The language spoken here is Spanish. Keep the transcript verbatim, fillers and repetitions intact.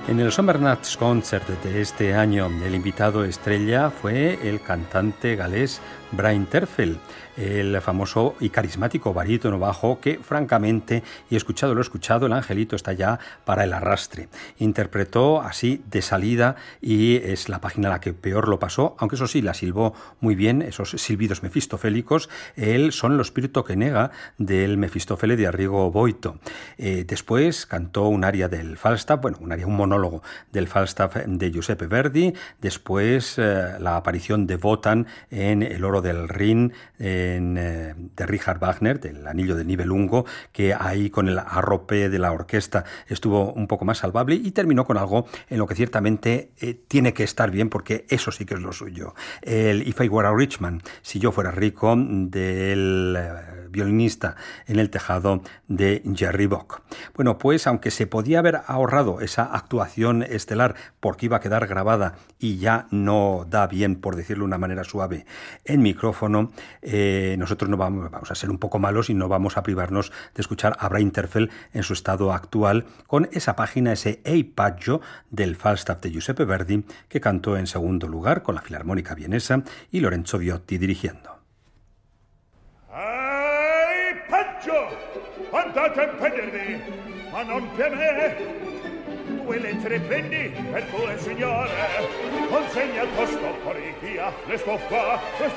En el Sommernachtskoncert de este año, el invitado estrella fue el cantante galés Brian Terfel, el famoso y carismático barítono bajo que, francamente, y escuchado lo escuchado, el angelito está ya para el arrastre. Interpretó así de salida y es la página a la que peor lo pasó, aunque eso sí, la silbó muy bien, esos silbidos mefistofélicos, él son lo spirito que nega del Mefistófele de Arrigo Boito. Eh, después cantó un aria del Falstaff, bueno, un aria, un monólogo del Falstaff de Giuseppe Verdi, después eh, la aparición de Wotan en El oro del Rin, en, eh, de Richard Wagner, del Anillo del Nibelungo, que ahí con el arrope de la orquesta estuvo un poco más salvable, y terminó con algo en lo que ciertamente eh, tiene que estar bien, porque eso sí que es lo suyo. El If I Were a Rich Man, si yo fuera rico, del eh, violinista en el tejado de Jerry Bock. Bueno, pues aunque se podía haber ahorrado esa actuación estelar porque iba a quedar grabada y ya no da bien, por decirlo de una manera suave, en micrófono, eh, nosotros no vamos, vamos a ser un poco malos y no vamos a privarnos de escuchar a Brian Terfel en su estado actual con esa página, ese Ei Paggio del Falstaff de Giuseppe Verdi, que cantó en segundo lugar con la Filarmónica Vienesa y Lorenzo Viotti dirigiendo. Ei Paggio! Andate a impedirvi, ma non per me! Due lettere prendi per tue signore, consegna al posto, porri via, resto qua, questo